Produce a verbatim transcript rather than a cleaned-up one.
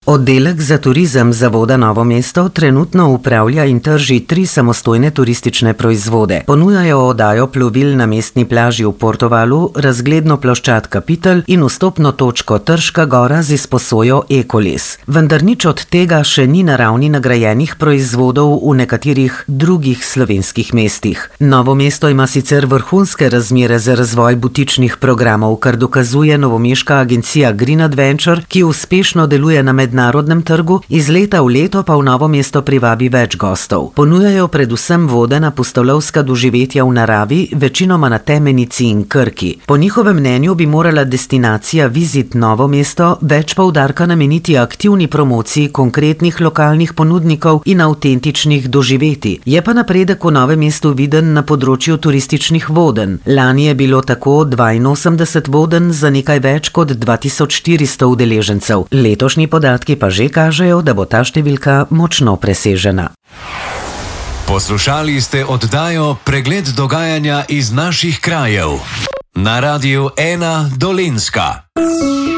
Oddelek za turizem Zavoda Novo mesto trenutno upravlja in trži tri samostojne turistične proizvode. Ponujajo oddajo plovil na mestni plaži v Portovalu, razgledno ploščad Kapitel in vstopno točko Trška gora z izposojo Ekoles. Vendar nič od tega še ni na ravni nagrajenih proizvodov v nekaterih drugih slovenskih mestih. Novo mesto ima sicer vrhunske razmere za razvoj butičnih programov, kar dokazuje novomeška agencija Green Adventure, ki uspešno deluje na mednarodnem narodnem trgu, iz leta v leto pa v Novo mesto privabi več gostov. Ponujajo predvsem vodena pustolovska doživetja v naravi, večinoma na Temenici in Krki. Po njihovem mnenju bi morala destinacija Visit Novo mesto več poudarka nameniti aktivni promociji konkretnih lokalnih ponudnikov in avtentičnih doživetij. Je pa napredek v Novem mestu viden na področju turističnih vodenj. Lani je bilo tako dvainosemdeset vodenj za nekaj več kot dva tisoč štiristo udeležencev. Letošnji podatki pa že kažejo, da bo ta številka močno presežena. Poslušali ste oddajo Pregled dogajanja iz naših krajev na Radiu ena Dolenjska.